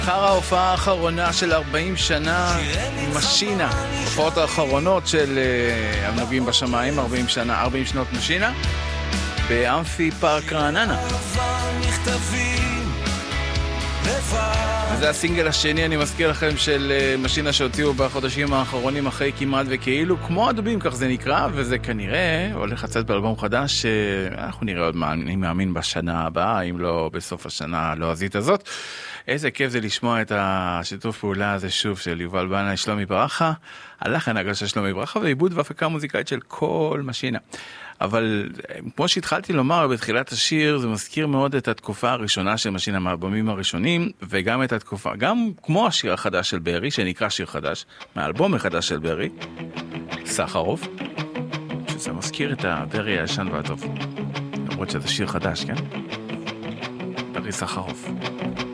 אחר ההופעה האחרונה של 40 שנה, משינה, הופעות האחרונות של הנוגעים בשמיים, 40 שנות משינה, באמפי פארק רעננה. זה הסינגל השני, אני מזכיר לכם, של משינה שהוציאו בחודשים האחרונים אחרי כמעט וכאילו, כמו הדובים, כך זה נקרא, וזה כנראה הולך לצאת באלבום חדש, אנחנו נראה עוד מה, אני מאמין בשנה הבאה, אם לא בסוף השנה הלועזית הזאת. איזה כיף זה לשמוע את השיתוף פעולה הזה שוב של יובל בנה, שלומי ברכה, הלחן הגל של שלומי ברכה, ועיבוד והפקה מוזיקאית של כל משינה. אבל כמו שהתחלתי לומר בתחילת השיר, זה מזכיר מאוד את התקופה הראשונה של משינה מהאלבומים הראשונים, וגם את התקופה, גם כמו השיר החדש של ברי, שנקרא שיר חדש, מהאלבום החדש של ברי, סחרוף, שזה מזכיר את הברי הישן והטוב. למרות שזה שיר חדש, כן? ברי סחרוף.